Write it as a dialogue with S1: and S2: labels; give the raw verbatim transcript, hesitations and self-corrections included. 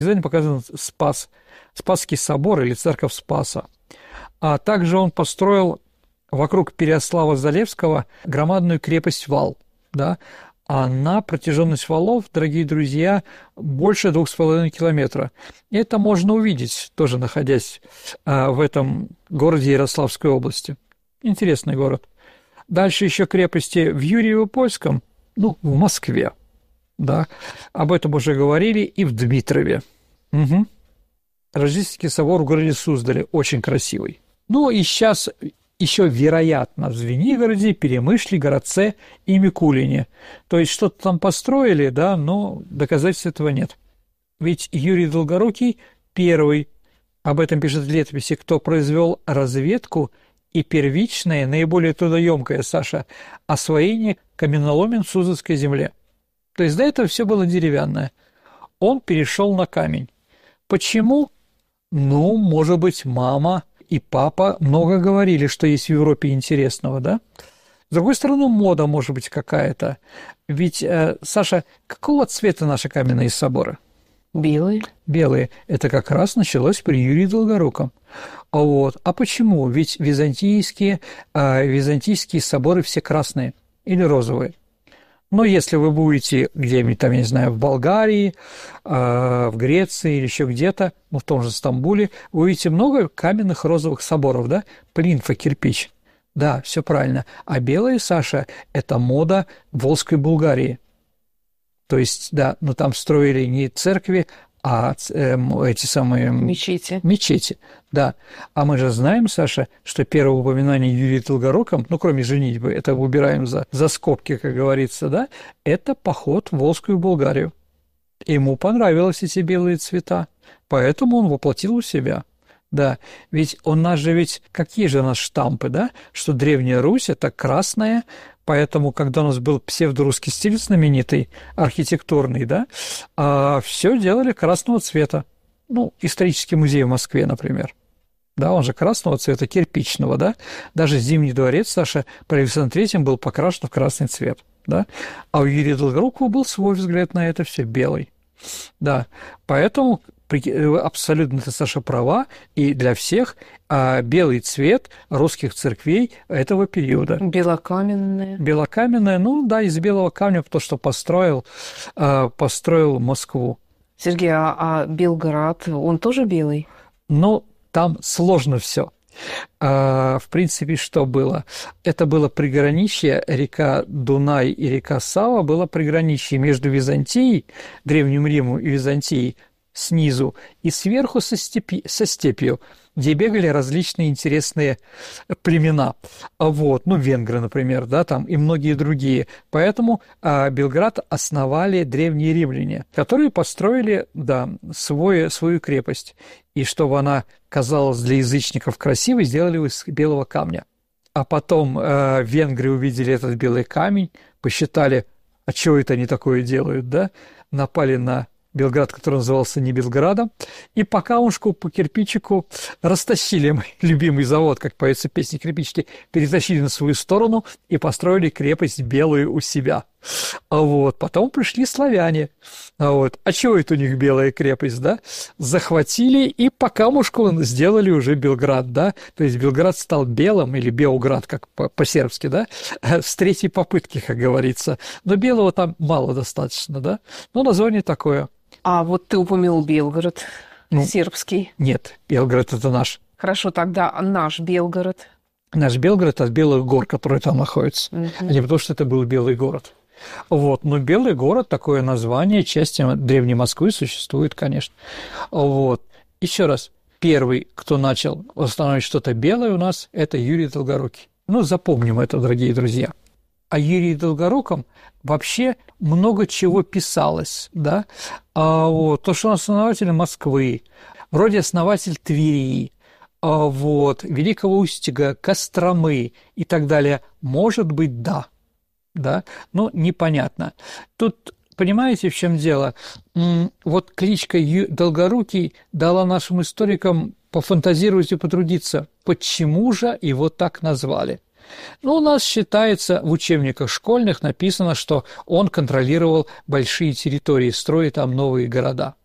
S1: Дизайн показан Спас, Спасский собор или церковь Спаса. А также он построил вокруг Переяслава-Залевского громадную крепость Вал, да, она, протяженность валов, дорогие друзья, больше двух с половиной километра. Это можно увидеть, тоже находясь а, в этом городе Ярославской области. Интересный город. Дальше еще крепости в Юрьево-Польском, ну, в Москве, да, об этом уже говорили, и в Дмитрове. Угу. Рождественский собор в городе Суздале, очень красивый. Ну, и сейчас еще, вероятно, в Звенигороде, Перемышле, Городце и Микулине. То есть что-то там построили, да, но доказательств этого нет. Ведь Юрий Долгорукий первый, об этом пишет в летописи, кто произвел разведку и первичное, наиболее трудоемкое, Саша, освоение каменоломен в Суздальской земле. То есть до этого все было деревянное. Он перешел на камень. Почему? Ну, может быть, мама и папа много говорили, что есть в Европе интересного, да? С другой стороны, мода может быть какая-то. Ведь, э, Саша, какого цвета наши каменные соборы?
S2: Белые.
S1: Белые. Это как раз началось при Юрии Долгоруком. Вот. А почему? Ведь византийские, э, византийские соборы все красные или розовые. Но если вы будете где-нибудь там, я не знаю, в Болгарии, в Греции или еще где-то, ну, в том же Стамбуле, вы увидите много каменных розовых соборов, да? Плинфа, кирпич. Да, все правильно. А белые, Саша, это мода Волжской Булгарии. То есть, да, ну там строили не церкви, а э, эти самые...
S2: Мечети.
S1: Мечети, да. А мы же знаем, Саша, что первое упоминание Юрия Долгоруком, ну, кроме женитьбы, это убираем за, за скобки, как говорится, да, это поход в Волжскую Булгарию. Ему понравились эти белые цвета, поэтому он воплотил у себя. Да, ведь у нас же ведь, какие же у нас штампы, да, что Древняя Русь – это красная, поэтому, когда у нас был псевдорусский стиль знаменитый, архитектурный, да, а, все делали красного цвета. Ну, исторический музей в Москве, например. Да, он же красного цвета, кирпичного, да. Даже Зимний дворец, Саша, при Александре Третьем был покрашен в красный цвет, да. А у Юрия Долгорукова был свой взгляд на это все, белый. Да, поэтому... Абсолютно ты, Саша, права, и для всех а, белый цвет русских церквей этого периода.
S2: Белокаменная.
S1: Белокаменная, ну да, из белого камня, то, что построил, а, построил Москву.
S2: Сергей, а, а Белград, он тоже белый?
S1: Ну, там сложно все. А, в принципе, что было? Это было приграничье, река Дунай и река Сава было приграничье между Византией, Древним Римом и Византией, снизу, и сверху со, степи, со степью, где бегали различные интересные племена. Вот, ну, венгры, например, да, там, и многие другие. Поэтому а, Белград основали древние римляне, которые построили, да, свой, свою крепость. И чтобы она казалась для язычников красивой, сделали из белого камня. А потом а, венгры увидели этот белый камень, посчитали, а чего это они такое делают, да, напали на Белград, который назывался не Белградом, и по камушку, по кирпичику растащили мой любимый завод, как поется песни кирпичики, перетащили на свою сторону и построили крепость белую у себя. А вот, потом пришли славяне. А вот, а чего это у них белая крепость, да? Захватили и по камушку сделали уже Белград, да? То есть Белград стал белым, или Белград, как по-сербски, да? С третьей попытки, как говорится. Но белого там мало достаточно, да? Но название такое.
S2: А вот ты упомянул Белгород, ну, сербский.
S1: Нет, Белгород – это наш.
S2: Хорошо, тогда наш Белгород.
S1: Наш Белгород от Белых гор, которые там находятся, uh-huh. а не потому, что это был Белый город. Вот, но Белый город, такое название, части Древней Москвы существует, конечно. Вот, еще раз, первый, кто начал восстанавливать что-то белое у нас, это Юрий Долгорукий. Ну, запомним это, дорогие друзья. О Юрии Долгоруком вообще много чего писалось, да, а вот, то, что он основатель Москвы, вроде основатель Твери, а вот, Великого Устюга, Костромы и так далее, может быть, да, да, но непонятно. Тут, понимаете, в чем дело? Вот кличка Долгорукий дала нашим историкам пофантазировать и потрудиться, почему же его так назвали. Ну, у нас считается, в учебниках школьных написано, что он контролировал большие территории, строя там новые города.